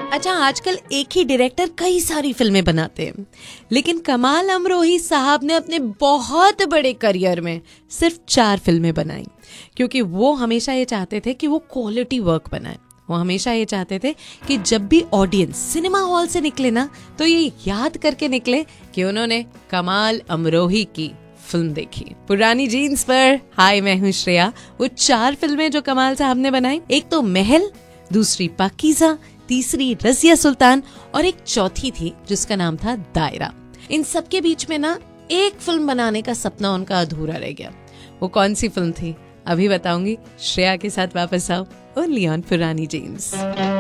अच्छा, आजकल एक ही डायरेक्टर कई सारी फिल्में बनाते हैं, लेकिन कमाल अमरोही साहब ने अपने बहुत बड़े करियर में सिर्फ 4 फिल्में बनाई, क्योंकि वो हमेशा ये चाहते थे कि वो क्वालिटी वर्क बनाए। वो हमेशा ये चाहते थे कि जब भी ऑडियंस सिनेमा हॉल से निकले ना, तो ये याद करके निकले कि उन्होंने कमाल अमरोही की फिल्म देखी। पुरानी जीन्स पर हाय, मैं हूँ श्रेया। वो 4 फिल्में जो कमाल साहब ने बनाई, एक तो महल, दूसरी पाकीज़ा, तीसरी रज़िया सुल्तान और एक चौथी थी जिसका नाम था दायरा। इन सब के बीच में ना एक फिल्म बनाने का सपना उनका अधूरा रह गया। वो कौन सी फिल्म थी अभी बताऊंगी। श्रेया के साथ वापस आओ ओनली ऑन पुरानी जीन्स।